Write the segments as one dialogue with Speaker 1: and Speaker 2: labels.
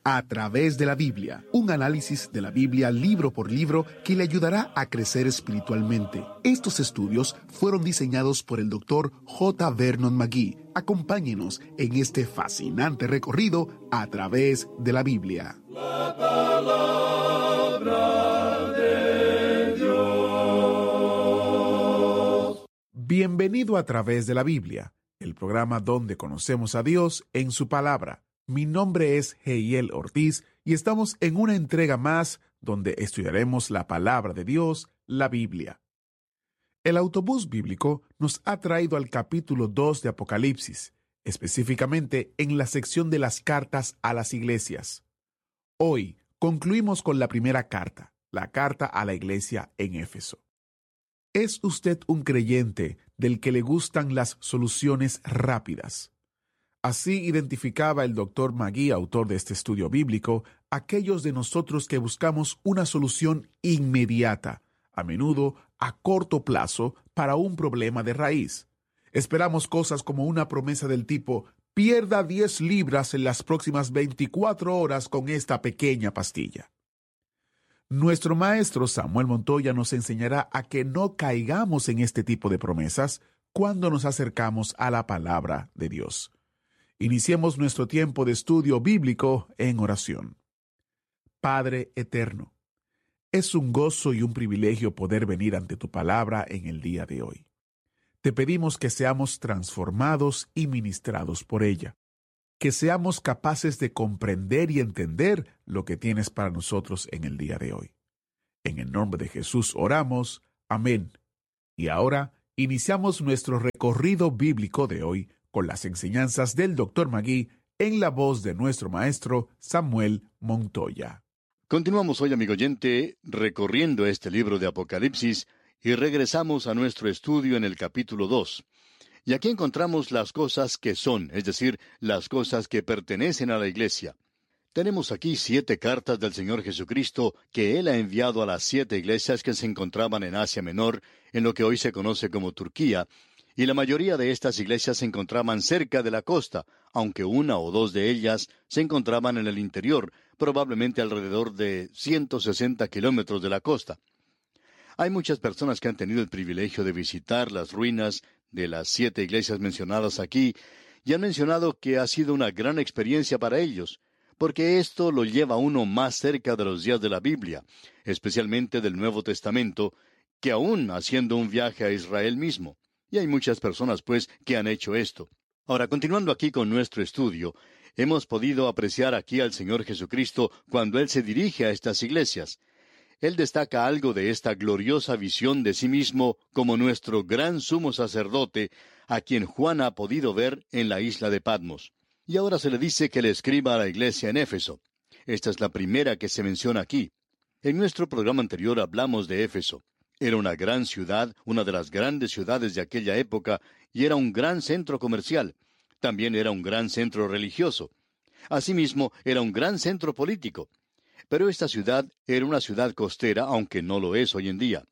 Speaker 1: A través de la Biblia, un análisis de la Biblia libro por libro que le ayudará a crecer espiritualmente. Estos estudios fueron diseñados por el Dr. J. Vernon McGee. Acompáñenos en este fascinante recorrido a través de la Biblia.
Speaker 2: La palabra de Dios.
Speaker 1: Bienvenido a través de la Biblia, el programa donde conocemos a Dios en su palabra. Mi nombre es Heiel Ortiz y estamos en una entrega más donde estudiaremos la palabra de Dios, la Biblia. El autobús bíblico nos ha traído al capítulo 2 de Apocalipsis, específicamente en la sección de las cartas a las iglesias. Hoy concluimos con la primera carta, la carta a la iglesia en Éfeso. ¿Es usted un creyente del que le gustan las soluciones rápidas? Así identificaba el Dr. McGee, autor de este estudio bíblico, aquellos de nosotros que buscamos una solución inmediata, a menudo a corto plazo, para un problema de raíz. Esperamos cosas como una promesa del tipo: pierda 10 libras en las próximas 24 horas con esta pequeña pastilla. Nuestro maestro Samuel Montoya nos enseñará a que no caigamos en este tipo de promesas cuando nos acercamos a la palabra de Dios. Iniciemos nuestro tiempo de estudio bíblico en oración. Padre eterno, es un gozo y un privilegio poder venir ante tu palabra en el día de hoy. Te pedimos que seamos transformados y ministrados por ella, que seamos capaces de comprender y entender lo que tienes para nosotros en el día de hoy. En el nombre de Jesús oramos. Amén. Y ahora iniciamos nuestro recorrido bíblico de hoy con las enseñanzas del Dr. McGee en la voz de nuestro maestro Samuel Montoya.
Speaker 3: Continuamos hoy, amigo oyente, recorriendo este libro de Apocalipsis y regresamos a nuestro estudio en el capítulo 2. Y aquí encontramos las cosas que son, es decir, las cosas que pertenecen a la iglesia. Tenemos aquí 7 cartas del Señor Jesucristo que Él ha enviado a las 7 iglesias que se encontraban en Asia Menor, en lo que hoy se conoce como Turquía, y la mayoría de estas iglesias se encontraban cerca de la costa, aunque una o dos de ellas se encontraban en el interior, probablemente alrededor de 160 kilómetros de la costa. Hay muchas personas que han tenido el privilegio de visitar las ruinas de las 7 iglesias mencionadas aquí, y han mencionado que ha sido una gran experiencia para ellos, porque esto lo lleva a uno más cerca de los días de la Biblia, especialmente del Nuevo Testamento, que aún haciendo un viaje a Israel mismo. Y hay muchas personas, pues, que han hecho esto. Ahora, continuando aquí con nuestro estudio, hemos podido apreciar aquí al Señor Jesucristo cuando Él se dirige a estas iglesias. Él destaca algo de esta gloriosa visión de sí mismo como nuestro gran sumo sacerdote, a quien Juan ha podido ver en la isla de Patmos. Y ahora se le dice que le escriba a la iglesia en Éfeso. Esta es la primera que se menciona aquí. En nuestro programa anterior hablamos de Éfeso. Era una gran ciudad, una de las grandes ciudades de aquella época, y era un gran centro comercial. También era un gran centro religioso. Asimismo, era un gran centro político. Pero esta ciudad era una ciudad costera, aunque no lo es hoy en día.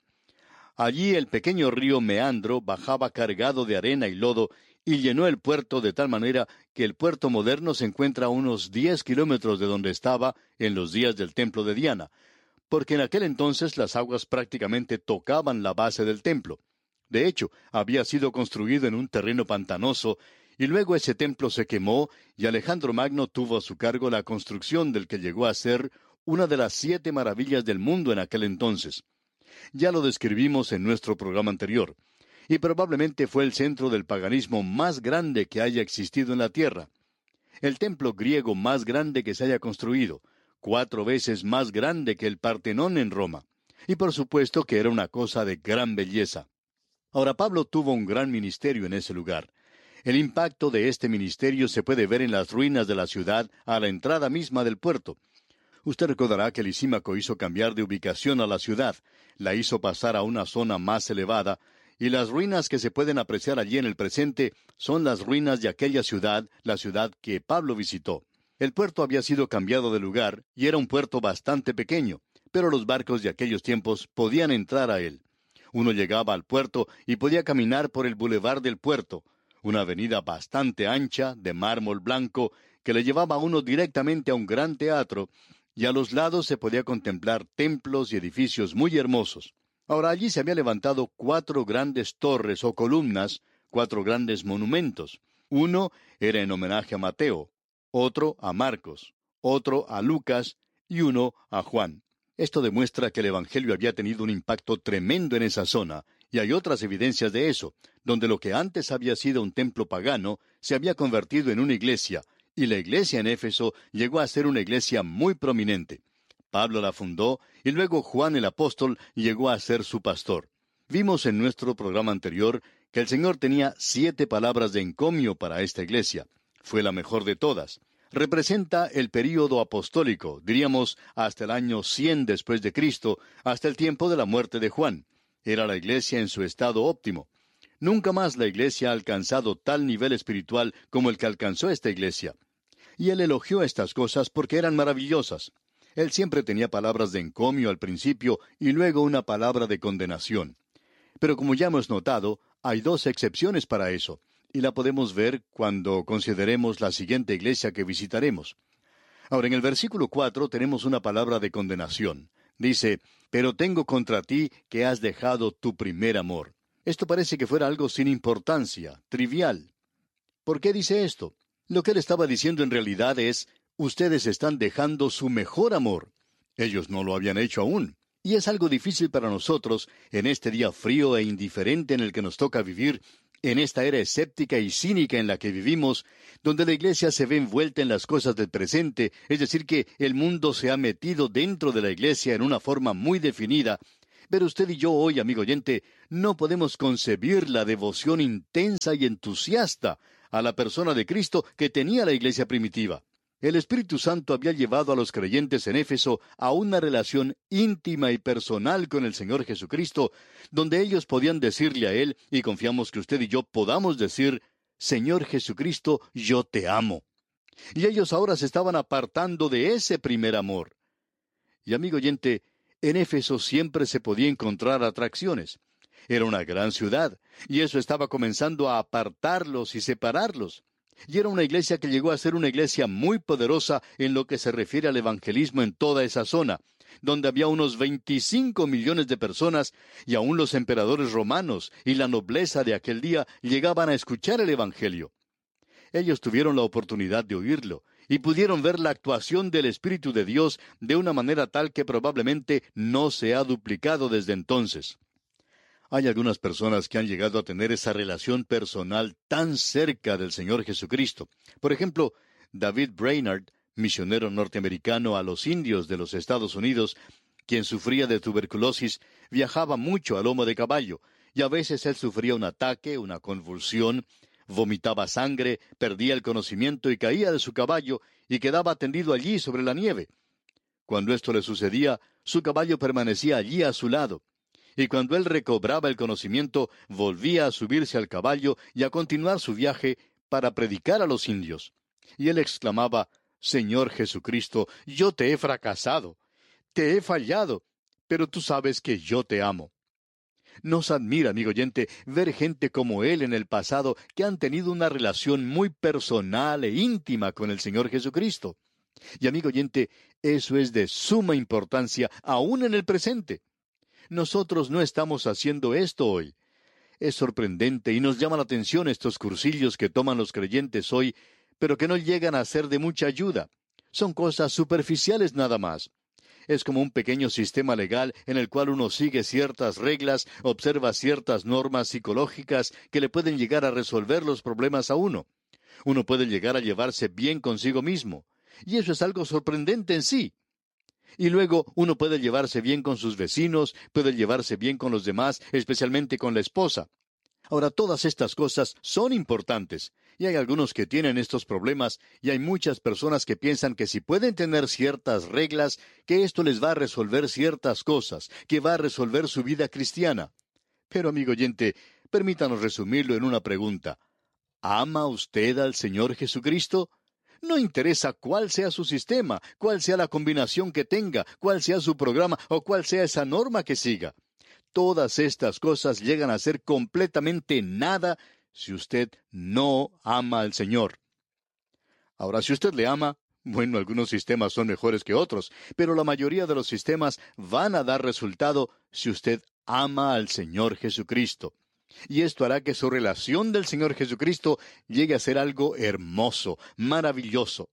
Speaker 3: Allí el pequeño río Meandro bajaba cargado de arena y lodo y llenó el puerto de tal manera que el puerto moderno se encuentra a unos 10 kilómetros de donde estaba en los días del templo de Diana, porque en aquel entonces las aguas prácticamente tocaban la base del templo. De hecho, había sido construido en un terreno pantanoso, y luego ese templo se quemó, y Alejandro Magno tuvo a su cargo la construcción del que llegó a ser una de las 7 maravillas del mundo en aquel entonces. Ya lo describimos en nuestro programa anterior, y probablemente fue el centro del paganismo más grande que haya existido en la tierra. El templo griego más grande que se haya construido, 4 veces más grande que el Partenón en Roma. Y por supuesto que era una cosa de gran belleza. Ahora, Pablo tuvo un gran ministerio en ese lugar. El impacto de este ministerio se puede ver en las ruinas de la ciudad a la entrada misma del puerto. Usted recordará que Lisímaco hizo cambiar de ubicación a la ciudad, la hizo pasar a una zona más elevada, y las ruinas que se pueden apreciar allí en el presente son las ruinas de aquella ciudad, la ciudad que Pablo visitó. El puerto había sido cambiado de lugar y era un puerto bastante pequeño, pero los barcos de aquellos tiempos podían entrar a él. Uno llegaba al puerto y podía caminar por el bulevar del puerto, una avenida bastante ancha, de mármol blanco, que le llevaba a uno directamente a un gran teatro, y a los lados se podía contemplar templos y edificios muy hermosos. Ahora allí se habían levantado 4 grandes torres o columnas, 4 grandes monumentos. Uno era en homenaje a Mateo, otro a Marcos, otro a Lucas y uno a Juan. Esto demuestra que el Evangelio había tenido un impacto tremendo en esa zona, y hay otras evidencias de eso, donde lo que antes había sido un templo pagano se había convertido en una iglesia, y la iglesia en Éfeso llegó a ser una iglesia muy prominente. Pablo la fundó, y luego Juan el apóstol llegó a ser su pastor. Vimos en nuestro programa anterior que el Señor tenía 7 palabras de encomio para esta iglesia. Fue la mejor de todas. Representa el período apostólico, diríamos hasta el año 100 después de Cristo, hasta el tiempo de la muerte de Juan. Era la iglesia en su estado óptimo. Nunca más la iglesia ha alcanzado tal nivel espiritual como el que alcanzó esta iglesia. Y él elogió estas cosas porque eran maravillosas. Él siempre tenía palabras de encomio al principio y luego una palabra de condenación. Pero como ya hemos notado, hay 2 excepciones para eso, y la podemos ver cuando consideremos la siguiente iglesia que visitaremos. Ahora, en el versículo 4 tenemos una palabra de condenación. Dice, pero tengo contra ti que has dejado tu primer amor. Esto parece que fuera algo sin importancia, trivial. ¿Por qué dice esto? Lo que él estaba diciendo en realidad es, ustedes están dejando su mejor amor. Ellos no lo habían hecho aún. Y es algo difícil para nosotros, en este día frío e indiferente en el que nos toca vivir, en esta era escéptica y cínica en la que vivimos, donde la iglesia se ve envuelta en las cosas del presente, es decir, que el mundo se ha metido dentro de la iglesia en una forma muy definida. Pero usted y yo hoy, amigo oyente, no podemos concebir la devoción intensa y entusiasta a la persona de Cristo que tenía la iglesia primitiva. El Espíritu Santo había llevado a los creyentes en Éfeso a una relación íntima y personal con el Señor Jesucristo, donde ellos podían decirle a Él, y confiamos que usted y yo podamos decir, Señor Jesucristo, yo te amo. Y ellos ahora se estaban apartando de ese primer amor. Y amigo oyente, en Éfeso siempre se podía encontrar atracciones. Era una gran ciudad, y eso estaba comenzando a apartarlos y separarlos. Y era una iglesia que llegó a ser una iglesia muy poderosa en lo que se refiere al evangelismo en toda esa zona, donde había unos 25 millones de personas, y aún los emperadores romanos y la nobleza de aquel día llegaban a escuchar el evangelio. Ellos tuvieron la oportunidad de oírlo, y pudieron ver la actuación del Espíritu de Dios de una manera tal que probablemente no se ha duplicado desde entonces. Hay algunas personas que han llegado a tener esa relación personal tan cerca del Señor Jesucristo. Por ejemplo, David Brainerd, misionero norteamericano a los indios de los Estados Unidos, quien sufría de tuberculosis, viajaba mucho a lomo de caballo, y a veces él sufría un ataque, una convulsión, vomitaba sangre, perdía el conocimiento y caía de su caballo y quedaba tendido allí sobre la nieve. Cuando esto le sucedía, su caballo permanecía allí a su lado. Y cuando él recobraba el conocimiento, volvía a subirse al caballo y a continuar su viaje para predicar a los indios. Y él exclamaba, Señor Jesucristo, yo te he fracasado, te he fallado, pero tú sabes que yo te amo. Nos admira, amigo oyente, ver gente como él en el pasado que han tenido una relación muy personal e íntima con el Señor Jesucristo. Y amigo oyente, eso es de suma importancia aún en el presente. Nosotros no estamos haciendo esto hoy. Es sorprendente y nos llama la atención estos cursillos que toman los creyentes hoy, pero que no llegan a ser de mucha ayuda. Son cosas superficiales nada más. Es como un pequeño sistema legal en el cual uno sigue ciertas reglas, observa ciertas normas psicológicas que le pueden llegar a resolver los problemas a uno. Uno puede llegar a llevarse bien consigo mismo. Y eso es algo sorprendente en sí. Y luego uno puede llevarse bien con sus vecinos, puede llevarse bien con los demás, especialmente con la esposa. Ahora, todas estas cosas son importantes, y hay algunos que tienen estos problemas, y hay muchas personas que piensan que si pueden tener ciertas reglas, que esto les va a resolver ciertas cosas, que va a resolver su vida cristiana. Pero, amigo oyente, permítanos resumirlo en una pregunta. ¿Ama usted al Señor Jesucristo? No interesa cuál sea su sistema, cuál sea la combinación que tenga, cuál sea su programa o cuál sea esa norma que siga. Todas estas cosas llegan a ser completamente nada si usted no ama al Señor. Ahora, si usted le ama, bueno, algunos sistemas son mejores que otros, pero la mayoría de los sistemas van a dar resultado si usted ama al Señor Jesucristo. Y esto hará que su relación del Señor Jesucristo llegue a ser algo hermoso, maravilloso.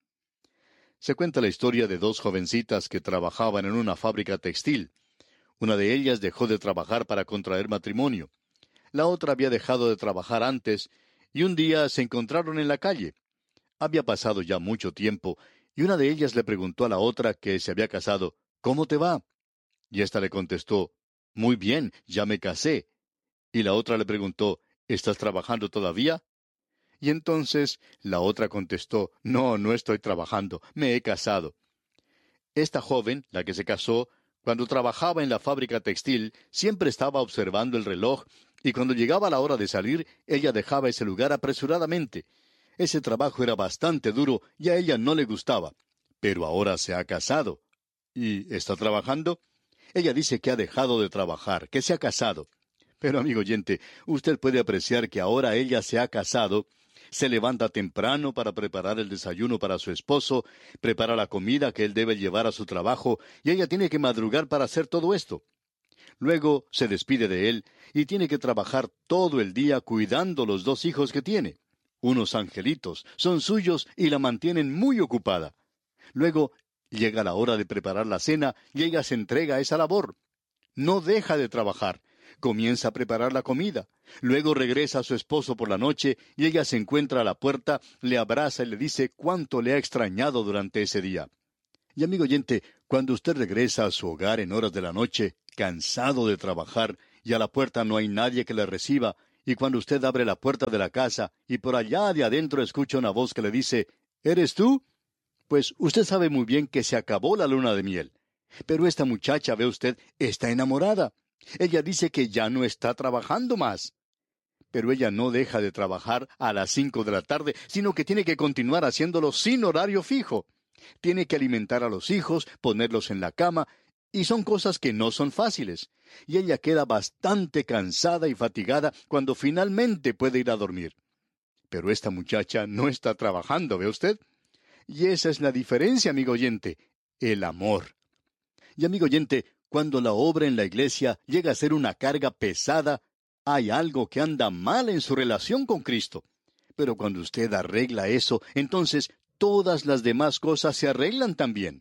Speaker 3: Se cuenta la historia de dos jovencitas que trabajaban en una fábrica textil. Una de ellas dejó de trabajar para contraer matrimonio. La otra había dejado de trabajar antes, y un día se encontraron en la calle. Había pasado ya mucho tiempo, y una de ellas le preguntó a la otra que se había casado, ¿cómo te va? Y ésta le contestó, muy bien, ya me casé. Y la otra le preguntó, ¿estás trabajando todavía? Y entonces la otra contestó, no, no estoy trabajando, me he casado. Esta joven, la que se casó, cuando trabajaba en la fábrica textil, siempre estaba observando el reloj, y cuando llegaba la hora de salir, ella dejaba ese lugar apresuradamente. Ese trabajo era bastante duro y a ella no le gustaba. Pero ahora se ha casado. ¿Y está trabajando? Ella dice que ha dejado de trabajar, que se ha casado. Pero, amigo oyente, usted puede apreciar que ahora ella se ha casado, se levanta temprano para preparar el desayuno para su esposo, prepara la comida que él debe llevar a su trabajo, y ella tiene que madrugar para hacer todo esto. Luego se despide de él y tiene que trabajar todo el día cuidando los dos hijos que tiene. Unos angelitos, son suyos y la mantienen muy ocupada. Luego llega la hora de preparar la cena y ella se entrega a esa labor. No deja de trabajar. Comienza a preparar la comida. Luego regresa a su esposo por la noche y ella se encuentra a la puerta, le abraza y le dice cuánto le ha extrañado durante ese día. Y amigo oyente, cuando usted regresa a su hogar en horas de la noche, cansado de trabajar, y a la puerta no hay nadie que le reciba, y cuando usted abre la puerta de la casa y por allá de adentro escucha una voz que le dice, ¿eres tú? Pues usted sabe muy bien que se acabó la luna de miel. Pero esta muchacha, ve usted, está enamorada. Ella dice que ya no está trabajando más. Pero ella no deja de trabajar a las 5 de la tarde, sino que tiene que continuar haciéndolo sin horario fijo. Tiene que alimentar a los hijos, ponerlos en la cama, y son cosas que no son fáciles. Y ella queda bastante cansada y fatigada cuando finalmente puede ir a dormir. Pero esta muchacha no está trabajando, ¿ve usted? Y esa es la diferencia, amigo oyente, el amor. Y amigo oyente, cuando la obra en la iglesia llega a ser una carga pesada, hay algo que anda mal en su relación con Cristo. Pero cuando usted arregla eso, entonces todas las demás cosas se arreglan también.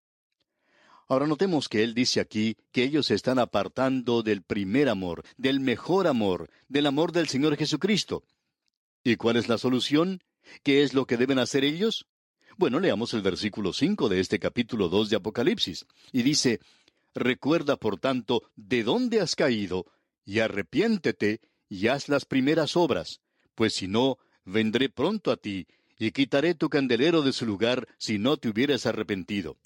Speaker 3: Ahora notemos que él dice aquí que ellos se están apartando del primer amor, del mejor amor, del amor del Señor Jesucristo. ¿Y cuál es la solución? ¿Qué es lo que deben hacer ellos? Bueno, leamos el versículo 5 de este capítulo 2 de Apocalipsis. Y dice, recuerda, por tanto, de dónde has caído, y arrepiéntete, y haz las primeras obras, pues si no, vendré pronto a ti, y quitaré tu candelero de su lugar, si no te hubieras arrepentido.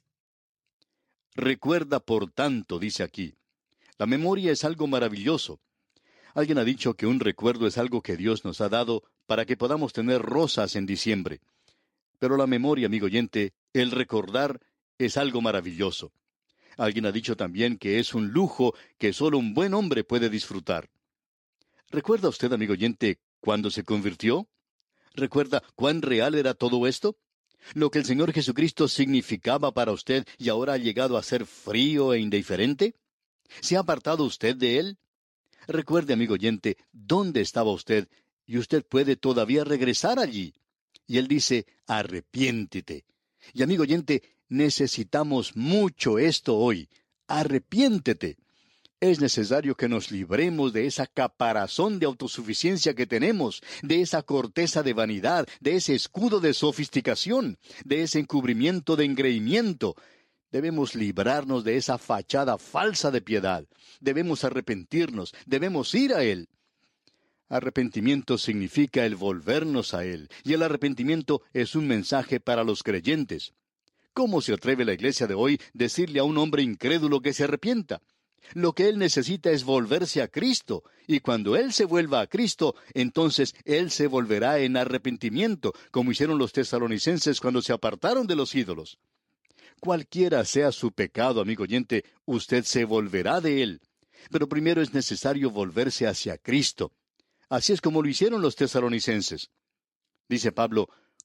Speaker 3: Recuerda, por tanto, dice aquí. La memoria es algo maravilloso. Alguien ha dicho que un recuerdo es algo que Dios nos ha dado para que podamos tener rosas en diciembre. Pero la memoria, amigo oyente, el recordar, es algo maravilloso. Alguien ha dicho también que es un lujo que solo un buen hombre puede disfrutar. ¿Recuerda usted, amigo oyente, cuándo se convirtió? ¿Recuerda cuán real era todo esto? ¿Lo que el Señor Jesucristo significaba para usted y ahora ha llegado a ser frío e indiferente? ¿Se ha apartado usted de Él? Recuerde, amigo oyente, dónde estaba usted, y usted puede todavía regresar allí. Y Él dice, arrepiéntete. Y amigo oyente, necesitamos mucho esto hoy. Arrepiéntete. Es necesario que nos libremos de esa caparazón de autosuficiencia que tenemos, de esa corteza de vanidad, de ese escudo de sofisticación, de ese encubrimiento de engreimiento. Debemos librarnos de esa fachada falsa de piedad. Debemos arrepentirnos, debemos ir a Él. Arrepentimiento significa el volvernos a Él, y el arrepentimiento es un mensaje para los creyentes. ¿Cómo se atreve la iglesia de hoy decirle a un hombre incrédulo que se arrepienta? Lo que él necesita es volverse a Cristo, y cuando él se vuelva a Cristo, entonces él se volverá en arrepentimiento, como hicieron los tesalonicenses cuando se apartaron de los ídolos. Cualquiera sea su pecado, amigo oyente, usted se volverá de él. Pero primero es necesario volverse hacia Cristo. Así es como lo hicieron los tesalonicenses. Dice Pablo,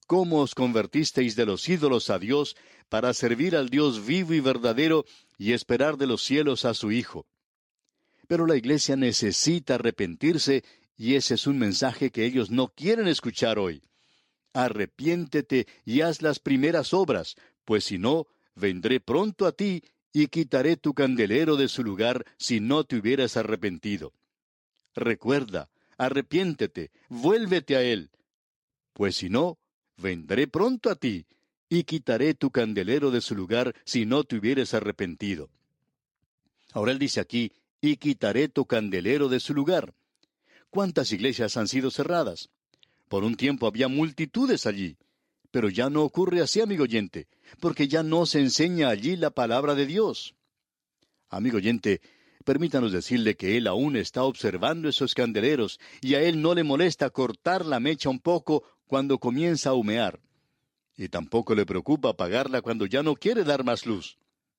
Speaker 3: cómo os convertisteis de los ídolos a Dios para servir al Dios vivo y verdadero y esperar de los cielos a su Hijo. Pero la iglesia necesita arrepentirse, y ese es un mensaje que ellos no quieren escuchar hoy. Arrepiéntete y haz las primeras obras, pues si no, vendré pronto a ti y quitaré tu candelero de su lugar si no te hubieras arrepentido. Recuerda, arrepiéntete, vuélvete a Él, pues si no, vendré pronto a ti y quitaré tu candelero de su lugar si no te hubieras arrepentido. Ahora él dice aquí, y quitaré tu candelero de su lugar. ¿Cuántas iglesias han sido cerradas? Por un tiempo había multitudes allí, pero ya no ocurre así, amigo oyente, porque ya no se enseña allí la palabra de Dios. Amigo oyente, permítanos decirle que él aún está observando esos candeleros, y a él no le molesta cortar la mecha un poco cuando comienza a humear. Y tampoco le preocupa apagarla cuando ya no quiere dar más luz.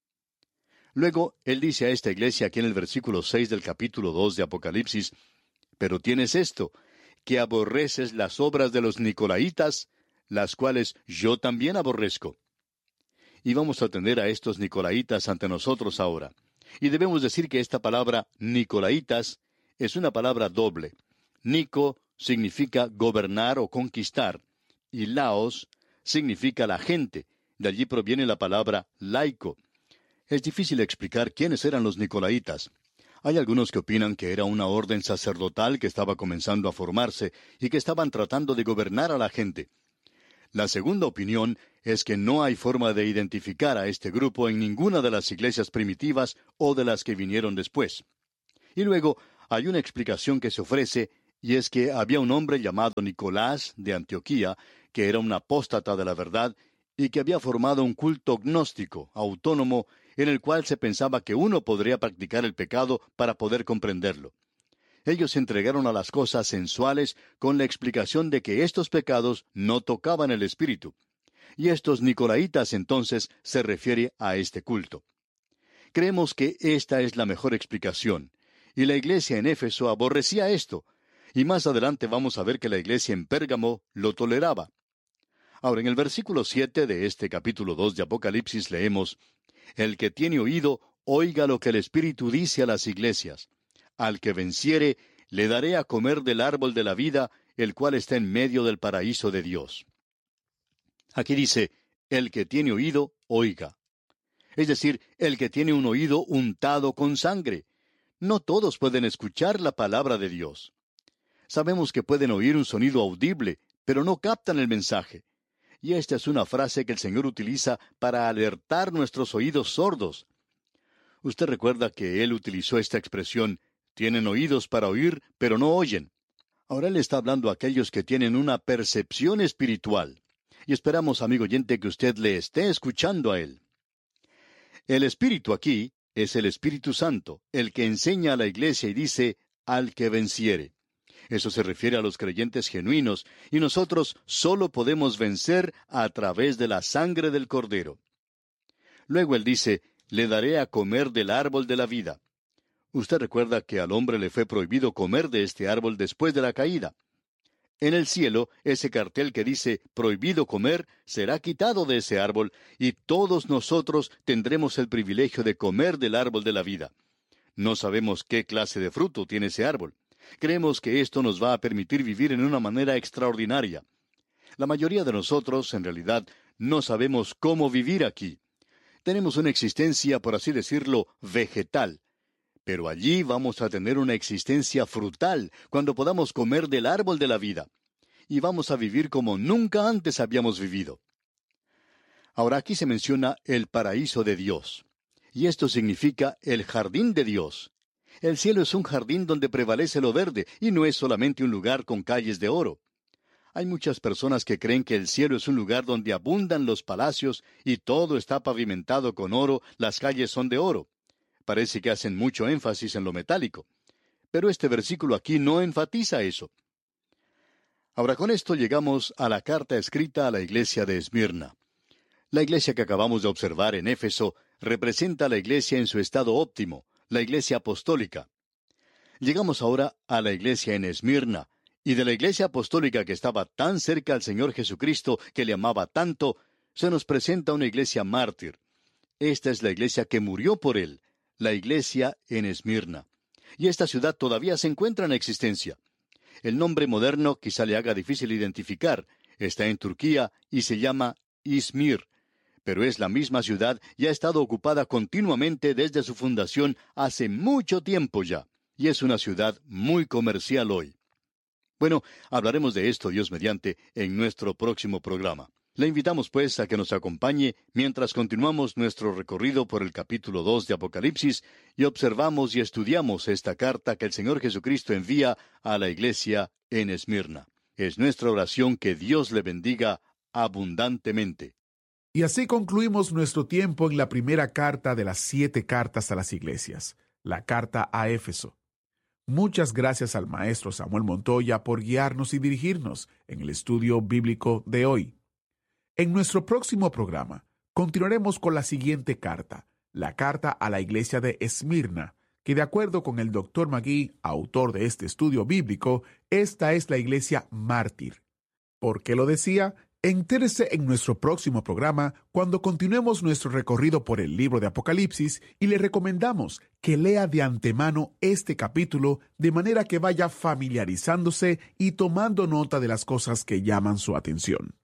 Speaker 3: Luego, él dice a esta iglesia aquí en el versículo 6 del capítulo 2 de Apocalipsis, «Pero tienes esto, que aborreces las obras de los nicolaítas, las cuales yo también aborrezco». Y vamos a tener a estos nicolaítas ante nosotros ahora. Y debemos decir que esta palabra nicolaítas es una palabra doble. Nico significa gobernar o conquistar, y laos significa la gente. De allí proviene la palabra laico. Es difícil explicar quiénes eran los nicolaítas. Hay algunos que opinan que era una orden sacerdotal que estaba comenzando a formarse y que estaban tratando de gobernar a la gente. La segunda opinión es que no hay forma de identificar a este grupo en ninguna de las iglesias primitivas o de las que vinieron después. Y luego hay una explicación que se ofrece, y es que había un hombre llamado Nicolás de Antioquía, que era un apóstata de la verdad, y que había formado un culto gnóstico, autónomo, en el cual se pensaba que uno podría practicar el pecado para poder comprenderlo. Ellos se entregaron a las cosas sensuales con la explicación de que estos pecados no tocaban el espíritu. Y estos nicolaítas entonces se refiere a este culto. Creemos que esta es la mejor explicación, y la iglesia en Éfeso aborrecía esto, y más adelante vamos a ver que la iglesia en Pérgamo lo toleraba. Ahora, en el versículo 7 de este capítulo 2 de Apocalipsis leemos, «El que tiene oído, oiga lo que el Espíritu dice a las iglesias. Al que venciere, le daré a comer del árbol de la vida, el cual está en medio del paraíso de Dios». Aquí dice, «El que tiene oído, oiga». Es decir, el que tiene un oído untado con sangre. No todos pueden escuchar la palabra de Dios. Sabemos que pueden oír un sonido audible, pero no captan el mensaje. Y esta es una frase que el Señor utiliza para alertar nuestros oídos sordos. Usted recuerda que Él utilizó esta expresión, «tienen oídos para oír, pero no oyen». Ahora Él está hablando a aquellos que tienen una percepción espiritual. Y esperamos, amigo oyente, que usted le esté escuchando a Él. El Espíritu aquí es el Espíritu Santo, el que enseña a la iglesia y dice, «al que venciere». Eso se refiere a los creyentes genuinos, y nosotros solo podemos vencer a través de la sangre del Cordero. Luego él dice, «le daré a comer del árbol de la vida». Usted recuerda que al hombre le fue prohibido comer de este árbol después de la caída. En el cielo, ese cartel que dice, «prohibido comer», será quitado de ese árbol, y todos nosotros tendremos el privilegio de comer del árbol de la vida. No sabemos qué clase de fruto tiene ese árbol. Creemos que esto nos va a permitir vivir en una manera extraordinaria. La mayoría de nosotros, en realidad, no sabemos cómo vivir aquí. Tenemos una existencia, por así decirlo, vegetal. Pero allí vamos a tener una existencia frutal, cuando podamos comer del árbol de la vida. Y vamos a vivir como nunca antes habíamos vivido. Ahora aquí se menciona el paraíso de Dios. Y esto significa el jardín de Dios. El cielo es un jardín donde prevalece lo verde, y no es solamente un lugar con calles de oro. Hay muchas personas que creen que el cielo es un lugar donde abundan los palacios y todo está pavimentado con oro, las calles son de oro. Parece que hacen mucho énfasis en lo metálico. Pero este versículo aquí no enfatiza eso. Ahora con esto llegamos a la carta escrita a la iglesia de Esmirna. La iglesia que acabamos de observar en Éfeso representa a la iglesia en su estado óptimo, la iglesia apostólica. Llegamos ahora a la iglesia en Esmirna, Y de la iglesia apostólica que estaba tan cerca al Señor Jesucristo, que le amaba tanto, se nos presenta una iglesia mártir. Esta es la iglesia que murió por él, la iglesia en Esmirna. Y esta ciudad todavía se encuentra en existencia. El nombre moderno quizá le haga difícil identificar. Está en Turquía y se llama Izmir. Pero es la misma ciudad y ha estado ocupada continuamente desde su fundación hace mucho tiempo ya. Y es una ciudad muy comercial hoy. Bueno, hablaremos de esto, Dios mediante, en nuestro próximo programa. Le invitamos, pues, a que nos acompañe mientras continuamos nuestro recorrido por el capítulo 2 de Apocalipsis y observamos y estudiamos esta carta que el Señor Jesucristo envía a la iglesia en Esmirna. Es nuestra oración que Dios le bendiga abundantemente.
Speaker 1: Y así concluimos nuestro tiempo en la primera carta de las 7 cartas a las iglesias, la carta a Éfeso. Muchas gracias al maestro Samuel Montoya por guiarnos y dirigirnos en el estudio bíblico de hoy. En nuestro próximo programa, continuaremos con la siguiente carta, la carta a la iglesia de Esmirna, que de acuerdo con el Dr. Magui, autor de este estudio bíblico, esta es la iglesia mártir. ¿Por qué lo decía? Entérese en nuestro próximo programa cuando continuemos nuestro recorrido por el libro de Apocalipsis y le recomendamos que lea de antemano este capítulo de manera que vaya familiarizándose y tomando nota de las cosas que llaman su atención.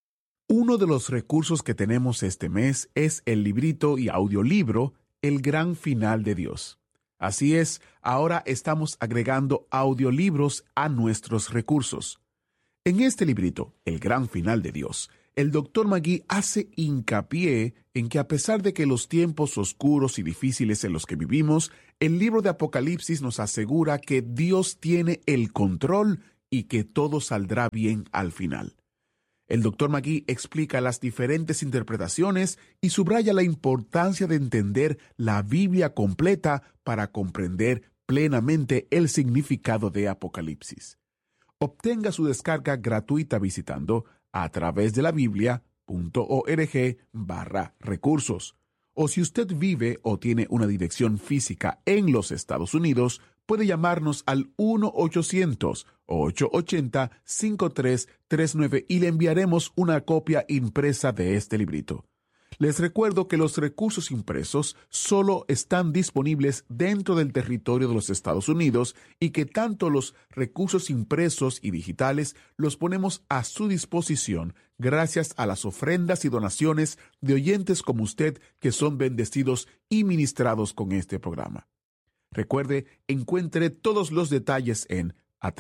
Speaker 1: Uno de los recursos que tenemos este mes es el librito y audiolibro El Gran Final de Dios. Así es, ahora estamos agregando audiolibros a nuestros recursos. En este librito, El Gran Final de Dios, el Dr. Magui hace hincapié en que a pesar de que los tiempos oscuros y difíciles en los que vivimos, el libro de Apocalipsis nos asegura que Dios tiene el control y que todo saldrá bien al final. El Dr. Magui explica las diferentes interpretaciones y subraya la importancia de entender la Biblia completa para comprender plenamente el significado de Apocalipsis. Obtenga su descarga gratuita visitando a través de la biblia.org/recursos. O si usted vive o tiene una dirección física en los Estados Unidos, puede llamarnos al 1-800-880-5339 y le enviaremos una copia impresa de este librito. Les recuerdo que los recursos impresos solo están disponibles dentro del territorio de los Estados Unidos y que tanto los recursos impresos y digitales los ponemos a su disposición gracias a las ofrendas y donaciones de oyentes como usted que son bendecidos y ministrados con este programa. Recuerde, encuentre todos los detalles en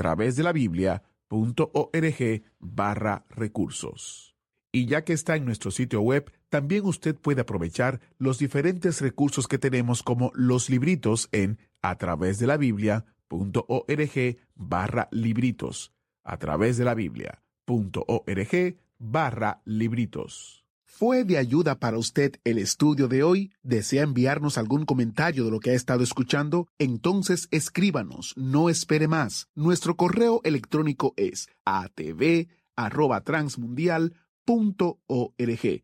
Speaker 1: atravesdelabiblia.org/recursos. Y ya que está en nuestro sitio web, también usted puede aprovechar los diferentes recursos que tenemos como los libritos en atravesdelabiblia.org/libritos. atravesdelabiblia.org/libritos. ¿Fue de ayuda para usted el estudio de hoy? ¿Desea enviarnos algún comentario de lo que ha estado escuchando? Entonces escríbanos, no espere más. Nuestro correo electrónico es atv@transmundial.org.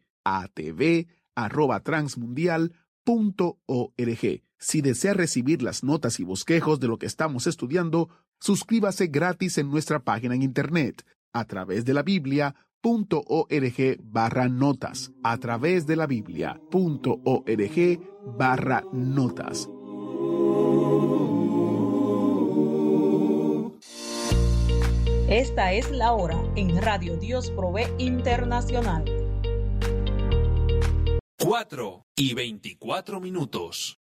Speaker 1: atv@transmundial.org. Si desea recibir las notas y bosquejos de lo que estamos estudiando, suscríbase gratis en nuestra página en internet, atravesdelabiblia.org/notas, atravesdelabiblia.org/notas.
Speaker 4: Esta es la hora en Radio Dios Provee Internacional.
Speaker 5: 4:24.